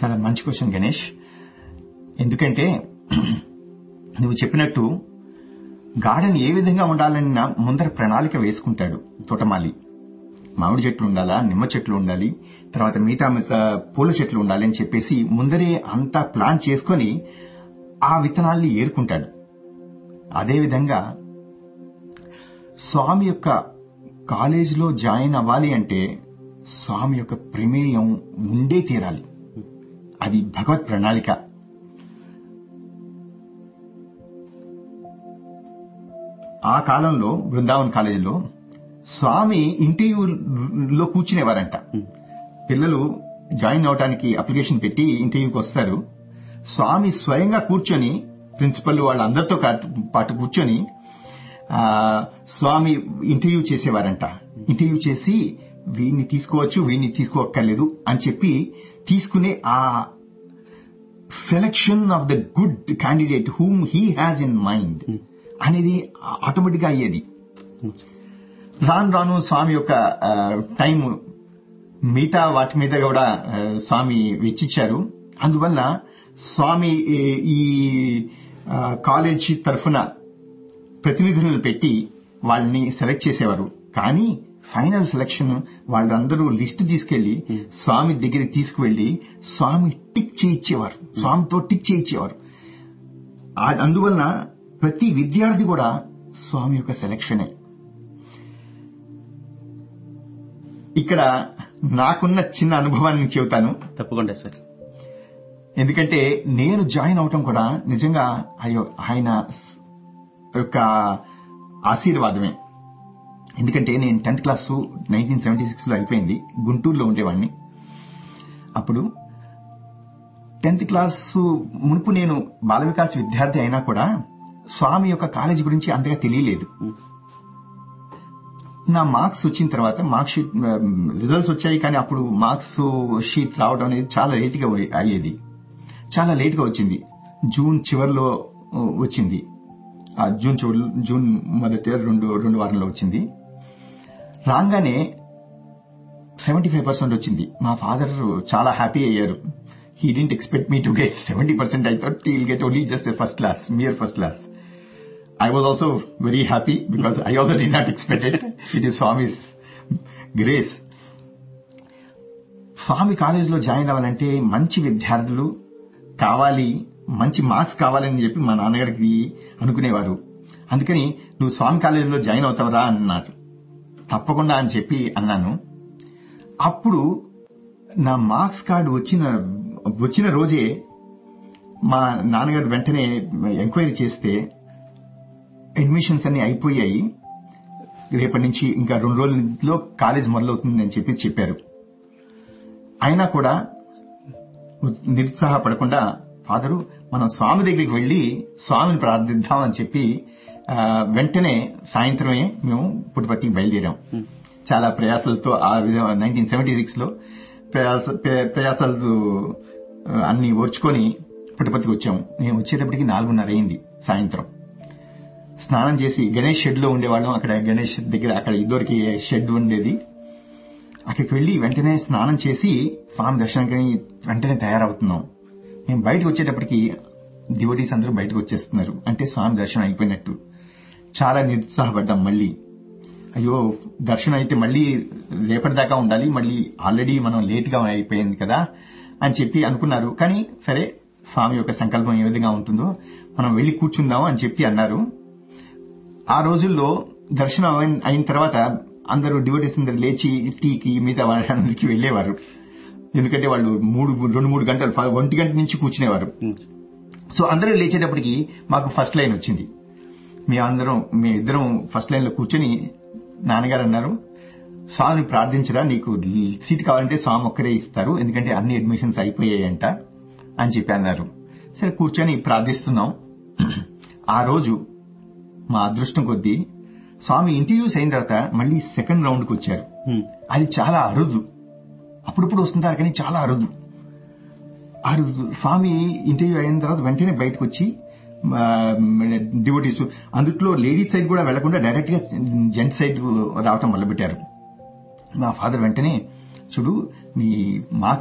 చాలా మంచి క్వశ్చన్ గణేష్. ఎందుకంటే నువ్వు చెప్పినట్టు గార్డెన్ ఏ విధంగా ఉండాలని ముందర ప్రణాళిక వేసుకుంటాడు తోటమాలి. మామిడి చెట్లు ఉండాలా, నిమ్మ చెట్లు ఉండాలి, తర్వాత మిగతా పూల చెట్లు ఉండాలి అని చెప్పేసి ముందరే అంతా ప్లాన్ చేసుకొని ఆ విత్తనాల్ని ఏరుకుంటాడు. అదేవిధంగా స్వామి యొక్క కాలేజీలో జాయిన్ అవ్వాలి అంటే స్వామి యొక్క ప్రమేయం ఉండే తీరాలి. అది భగవత్ ప్రణాళిక. ఆ కాలంలో బృందావన్ కాలేజీలో స్వామి ఇంటర్వ్యూలో కూర్చునేవారంట. పిల్లలు జాయిన్ అవడానికి అప్లికేషన్ పెట్టి ఇంటర్వ్యూకి వస్తారు. స్వామి స్వయంగా కూర్చొని ప్రిన్సిపల్ వాళ్ళందరితో పాటు కూర్చొని స్వామి ఇంటర్వ్యూ చేసేవారంట. ఇంటర్వ్యూ చేసి వీడిని తీసుకోవచ్చు, వీడిని తీసుకోక్కర్లేదు అని చెప్పి తీసుకునే ఆ selection of the good candidate whom he has in mind అనేది ఆటోమేటిక్ గా అయ్యేది. రాను రాను స్వామి యొక్క టైం మిగతా వాటి మీద కూడా స్వామి వెచ్చిచ్చారు. అందువల్ల స్వామి ఈ కాలేజ్ తరఫున ప్రతినిధులను పెట్టి వాళ్ళని సెలెక్ట్ చేసేవారు. కానీ ఫైనల్ సెలక్షన్ వాళ్ళందరూ లిస్ట్ తీసుకెళ్లి స్వామి దగ్గరికి తీసుకువెళ్లి స్వామి టిక్ చేయించేవారు, స్వామితో టిక్ చేయించేవారు. అందువలన ప్రతి విద్యార్థి కూడా స్వామి యొక్క సెలక్షనే. ఇక్కడ నాకున్న చిన్న అనుభవాన్ని చెబుతాను. తప్పకుండా సార్. ఎందుకంటే నేను జాయిన్ అవటం కూడా నిజంగా ఆయన యొక్క ఆశీర్వాదమే. ఎందుకంటే నేను 10th క్లాసు 1976లో అయిపోయింది. గుంటూరులో ఉండేవాడిని. అప్పుడు 10th క్లాసు మునుపు నేను బాల వికాస్ విద్యార్థి అయినా కూడా స్వామి యొక్క కాలేజీ గురించి అంతగా తెలియలేదు. నా మార్క్స్ వచ్చిన తర్వాత మార్క్ షీట్ రిజల్ట్స్ వచ్చాయి. కానీ అప్పుడు మార్క్స్ షీట్ రావడం అనేది చాలా లేట్గా అయ్యేది. చాలా లేట్గా వచ్చింది. జూన్ చివరిలో వచ్చింది. జూన్ మొదటి రెండు వారంలో వచ్చింది. రాగానే 75% వచ్చింది. మా ఫాదర్ చాలా హ్యాపీ అయ్యారు. He didn't expect me to get 70%. I thought he will get only just first class, mere first class. I was also very happy because I also did not expect it. It is Swami's grace. స్వామి కాలేజీలో join అవ్వాలంటే మంచి విద్యార్థులు కావాలి, మంచి marks కావాలని చెప్పి మా నాన్నగారికి అనుకునేవారు. అందుకని నువ్వు స్వామి కాలేజీలో జాయిన్ అవుతావరా అన్నారు. తప్పకుండా అని చెప్పి అన్నాను. అప్పుడు నా మార్క్స్ కార్డు వచ్చిన రోజే మా నాన్నగారు వెంటనే ఎంక్వైరీ చేస్తే అడ్మిషన్స్ అన్ని అయిపోయాయి, రేపటి నుంచి ఇంకా 2 రోజుల్లో కాలేజ్ మొదలవుతుందని చెప్పారు. అయినా కూడా నిరుత్సాహపడకుండా ఫాదరు మనం స్వామి దగ్గరికి వెళ్లి స్వామిని ప్రార్థిద్దాం అని చెప్పి వెంటనే సాయంత్రమే మేము పుట్టపర్తికి బయలుదేరాం. చాలా ప్రయాసాలతో ఆ విధంగా 1976లో ప్రయాసాలు అన్ని ఓర్చుకొని పుట్టపర్తికి వచ్చాము. మేము వచ్చేటప్పటికి 4:30 అయింది సాయంత్రం. స్నానం చేసి గణేష్ షెడ్ లో ఉండేవాళ్ళం. అక్కడ గణేష్ దగ్గర అక్కడ ఇద్దరికి షెడ్ ఉండేది. అక్కడికి వెళ్లి వెంటనే స్నానం చేసి స్వామి దర్శనానికి వెంటనే తయారవుతున్నాం. మేము బయటకు వచ్చేటప్పటికి డివోటీస్ అందరూ బయటకు వచ్చేస్తున్నారు. అంటే స్వామి దర్శనం అయిపోయినట్టు. చాలా నిరుత్సాహపడ్డాం. మళ్ళీ అయ్యో దర్శనం అయితే మళ్ళీ రేపటిదాకా ఉండాలి, మళ్ళీ ఆల్రెడీ మనం లేట్ గా అయిపోయింది కదా అని చెప్పి అనుకున్నారు. కానీ సరే స్వామి యొక్క సంకల్పం ఏ విధంగా ఉంటుందో మనం వెళ్లి కూర్చుందాం అని చెప్పి అన్నారు. ఆ రోజుల్లో దర్శనం అయిన తర్వాత అందరూ డివోటీస్ అందరూ లేచి టీకి మిగతా వాళ్ళకి వెళ్లేవారు. ఎందుకంటే వాళ్ళు 2-3 గంటలు 1 గంట నుంచి కూర్చునేవారు. సో అందరూ లేచేటప్పటికి మాకు ఫస్ట్ లైన్ వచ్చింది. మేమిద్దరం ఫస్ట్ లైన్ లో కూర్చొని నాన్నగారు అన్నారు, స్వామిని ప్రార్థించరా, నీకు సీట్ కావాలంటే స్వామి ఒక్కరే ఇస్తారు, ఎందుకంటే అన్ని అడ్మిషన్స్ అయిపోయాయంట అని చెప్పి అన్నారు. సరే కూర్చొని ప్రార్థిస్తున్నాం. ఆ రోజు మా అదృష్టం కొద్దీ స్వామి ఇంటర్వ్యూస్ అయిన తర్వాత మళ్ళీ సెకండ్ రౌండ్ కు వచ్చారు. అది చాలా అరుదు. అప్పుడప్పుడు వస్తుంటారు కానీ చాలా అరుదు. స్వామి ఇంటర్వ్యూ అయిన తర్వాత వెంటనే బయటకు వచ్చి డివోటీస్ అందుట్లో లేడీస్ సైడ్ కూడా వెళ్లకుండా డైరెక్ట్ గా జెంట్స్ సైడ్ రావటం మొదలుపెట్టారు. మా ఫాదర్ వెంటనే చూడు నీ మార్క్స్